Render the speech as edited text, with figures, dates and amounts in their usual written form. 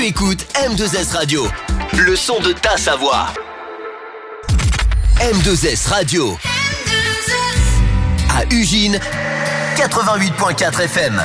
Écoute M2S Radio, le son de ta Savoie. M2S Radio. À Ugine, 88.4 FM.